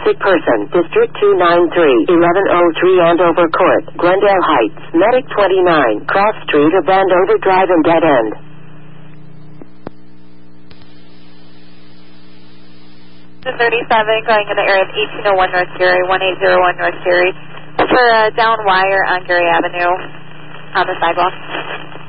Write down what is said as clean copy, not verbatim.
Sick person. District 293. 1103 Andover Court. Glendale Heights. Medic 29. Cross Street of Andover Drive and Dead End. 37 going in the area of 1801 North Gary, 1801 North Gary for a down wire on Gary Avenue on the sidewalk.